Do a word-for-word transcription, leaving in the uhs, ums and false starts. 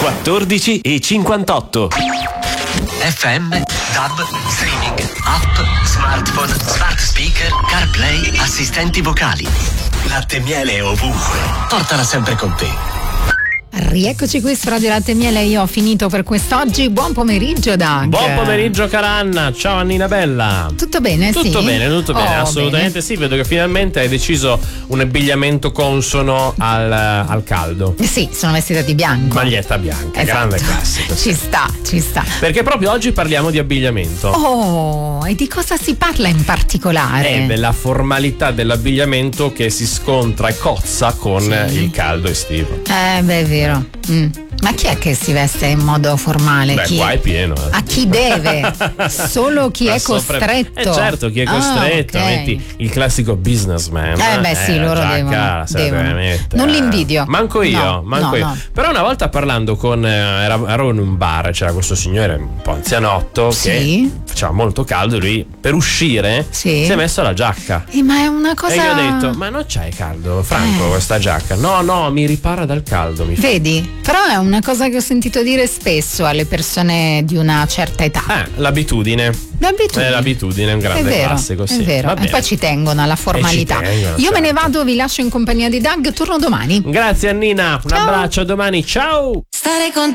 quattordici e cinquantotto. F M, D A B, streaming, app, smartphone, smart speaker, CarPlay, assistenti vocali. Latte e miele ovunque. Portala sempre con te. Rieccoci qui su Radio Latte e Miele, io ho finito per quest'oggi. Buon pomeriggio, Doug. Buon pomeriggio, cara Anna. Ciao Annina bella. Tutto bene? Tutto sì? bene, tutto bene, oh, assolutamente bene. Sì, vedo che finalmente hai deciso un abbigliamento consono al, al caldo. Sì, sono vestita di bianco. Maglietta bianca, esatto. Grande classico. Ci sta, ci sta. Perché proprio oggi parliamo di abbigliamento. Oh, e di cosa si parla in particolare? È della formalità dell'abbigliamento che si scontra e cozza con sì. il caldo estivo. Eh, beh, è vero. Mm. Ma chi è che si veste in modo formale? Beh, chi qua è? è pieno. Eh. A chi deve? Solo chi è costretto. Eh certo, chi è costretto. Ah, okay. Metti il classico businessman. Eh beh sì, eh, loro giacca, devono, devono. Mettere, Non eh. li invidio. Manco io, no, manco no, io. no. Però una volta parlando con eh, ero in un bar, c'era questo signore un po' anzianotto sì. che faceva molto caldo, lui per uscire sì. si è messo la giacca. Eh, ma è una cosa. E io ho detto: ma non c'hai caldo, Franco, eh. questa giacca? No, no, mi ripara dal caldo. Mi Vedi? Però è una cosa che ho sentito dire spesso alle persone di una certa età. Eh, l'abitudine. L'abitudine. È l'abitudine, è un grande è vero, classico, sì. È vero. Va e poi ci tengono alla formalità. Tengono, Io certo. me ne vado, vi lascio in compagnia di Doug, torno domani. Grazie Annina, un ciao. abbraccio, a domani, ciao! Stare con